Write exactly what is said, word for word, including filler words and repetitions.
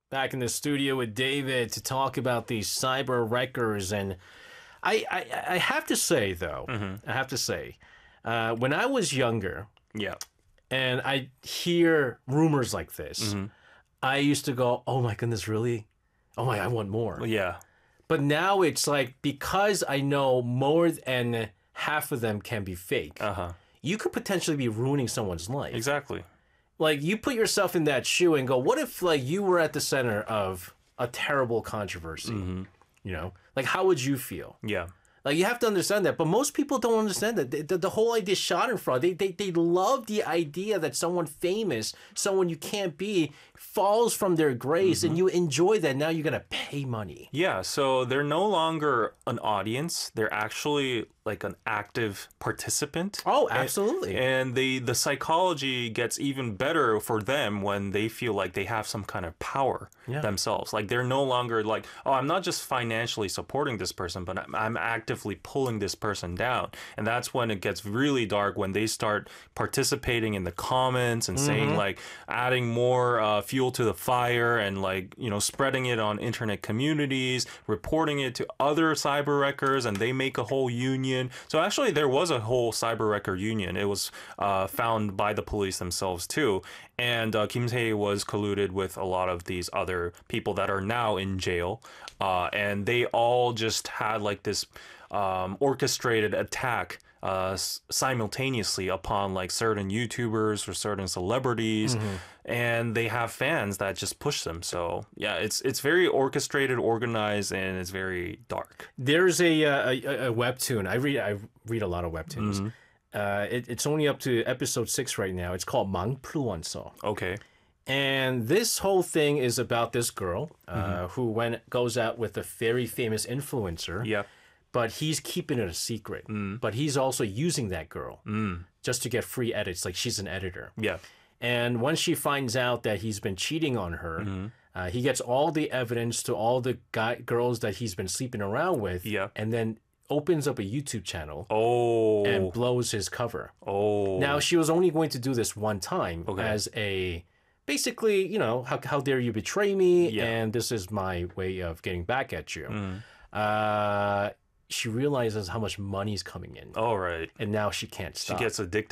back in the studio with David to talk about these cyber wreckers. And I, I, I have to say, though, mm-hmm. I have to say, uh, when I was younger, yeah, and I hear rumors like this, mm-hmm. I used to go, oh my goodness, really? Oh my, I want more. Yeah. But now it's like, because I know more than half of them can be fake, uh-huh. you could potentially be ruining someone's life. Exactly. Like, you put yourself in that shoe and go, what if, like, you were at the center of a terrible controversy? Mm-hmm. You know? Like, how would you feel? Yeah. Like, you have to understand that. But most people don't understand that. The, the, the whole idea is schadenfreude. They, they, they love the idea that someone famous, someone you can't be, falls from their grace, mm-hmm. and you enjoy that. Now you're going to pay money. Yeah, so they're no longer an audience. They're actually like an active participant. Oh, absolutely. And, and the, the psychology gets even better for them when they feel like they have some kind of power yeah. themselves. Like, they're no longer like, oh, I'm not just financially supporting this person, but I'm, I'm actively pulling this person down. And that's when it gets really dark, when they start participating in the comments and mm-hmm. saying, like, adding more uh, fuel to the fire and, like, you know, spreading it on internet communities, reporting it to other cyber wreckers, and they make a whole union. So actually, there was a whole cyber wrecker union. It was uh, found by the police themselves too, and uh, Kim Se was colluded with a lot of these other people that are now in jail, uh, and they all just had like this um, orchestrated attack uh, simultaneously upon like certain YouTubers or certain celebrities, mm-hmm. and they have fans that just push them. So yeah, it's it's very orchestrated, organized, and it's very dark. There's a a, a webtoon. I read I read a lot of webtoons. Mm-hmm. Uh, it, it's only up to episode six right now. It's called 망풀원서. Okay. And this whole thing is about this girl uh, mm-hmm. who went goes out with a very famous influencer. Yeah. But he's keeping it a secret. Mm. But he's also using that girl mm. just to get free edits. Like, she's an editor. Yeah. And once she finds out that he's been cheating on her, mm-hmm. uh, he gets all the evidence to all the guy girls that he's been sleeping around with. Yeah. And then opens up a YouTube channel. Oh. And blows his cover. Oh. Now, she was only going to do this one time okay. as a... Basically, you know, how, how dare you betray me? Yeah. And this is my way of getting back at you. Mm. Uh... She realizes how much money's coming in. All right. And now she can't stop. She gets addicted.